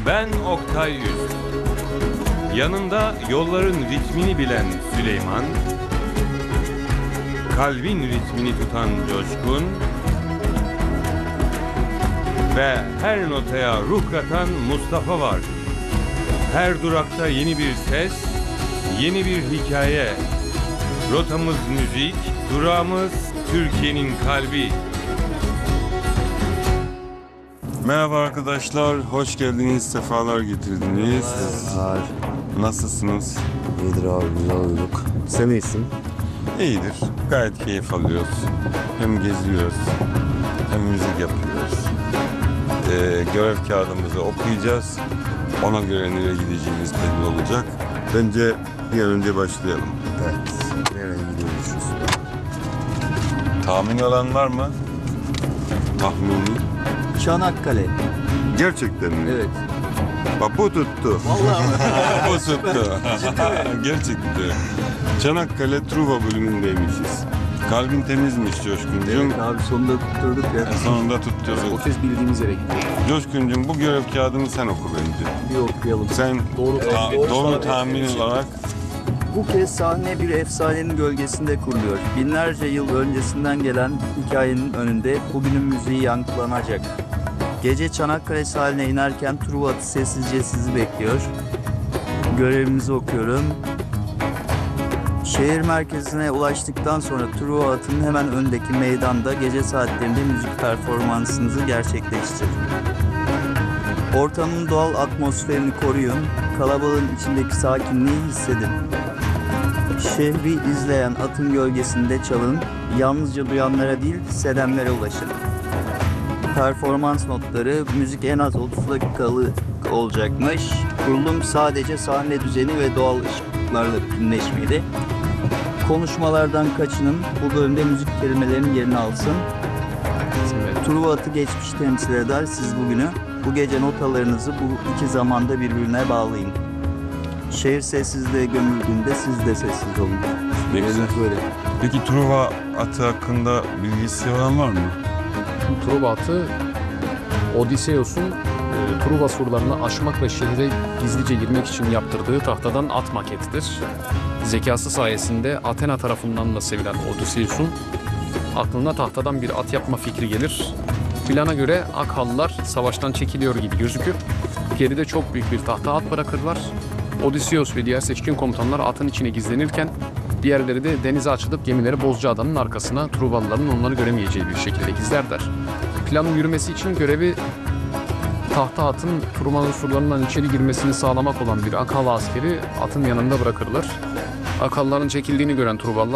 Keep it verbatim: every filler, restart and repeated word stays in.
Ben Oktay Yüz. Yanında yolların ritmini bilen Süleyman, kalbin ritmini tutan Coşkun ve her notaya ruh katan Mustafa var. Her durakta yeni bir ses, yeni bir hikaye. Rotamız müzik, durağımız Türkiye'nin kalbi. Merhaba arkadaşlar, hoş geldiniz, sefalar getirdiniz. Var. Nasılsınız? İyidir abi, güzel uyuduk. Sen iyisin? İyidir, gayet keyif alıyoruz. Hem geziyoruz, hem müzik yapıyoruz. Ee, görev kağıdımızı okuyacağız. Ona göre nereye gideceğimiz belli olacak. Bence bir an önce başlayalım. Evet. Nereye gidiyoruz? Tahmin olan var mı? Tahmini. Çanakkale. Gerçekten mi? Evet. Bak bu tuttu. Vallahi Bu tuttu. Gerçekten. Çanakkale Truva bölümündeymişiz. Kalbin temizmiş Coşkuncuğum. Evet abi, sonunda tutturduk ya. Sonunda tutturduk. O kez bildiğimiz yere gidiyoruz. Coşkuncuğum, bu görev kağıdını sen oku bence. Bir okuyalım. Sen Doğru, ta- doğru doğru tahmin tahmin etmişsin. olarak Bu kez sahne bir efsanenin gölgesinde kuruluyor. Binlerce yıl öncesinden gelen hikayenin önünde bugünün müziği yankılanacak. Gece Çanakkale sahiline inerken Truva atı sessizce sizi bekliyor. Görevimizi okuyorum. Şehir merkezine ulaştıktan sonra Truva atının hemen öndeki meydanda gece saatlerinde müzik performansınızı gerçekleştirin. Ortamın doğal atmosferini koruyun. Kalabalığın içindeki sakinliği hissedin. Şehri izleyen atın gölgesinde çalın, yalnızca duyanlara değil hissedenlere ulaşın. Performans notları, müzik en az otuz dakikalık olacakmış. Kurulum sadece sahne düzeni ve doğal ışıklarla bütünleşmeli. Konuşmalardan kaçının, bu bölümde müzik kelimelerinin yerini alsın. Truva atı geçmiş temsil eder, siz bugünü. Bu gece notalarınızı bu iki zamanda birbirine bağlayın. Şehir sessizliğe gömüldüğünde siz de sessiz olun. ne güzel. Böyle. Peki Truva atı hakkında bilgisi olan var mı? Truva atı, Odysseus'un e, Truva surlarını aşmak ve şehre gizlice girmek için yaptırdığı tahtadan at maketidir. Zekası sayesinde Athena tarafından da sevilen Odysseus'un aklına tahtadan bir at yapma fikri gelir. Plana göre Akhalılar savaştan çekiliyor gibi gözükür. Geride çok büyük bir tahta at bırakırlar. Odysseus ve diğer seçkin komutanlar atın içine gizlenirken diğerleri de denize açılıp gemileri Bozcaada'nın arkasına Truvalıların onları göremeyeceği bir şekilde gizlerler. Planın yürümesi için görevi tahta atın Truva unsurlarından içeri girmesini sağlamak olan bir Akhalı askeri atın yanında bırakırlar. Akhalıların çekildiğini gören Truvalılar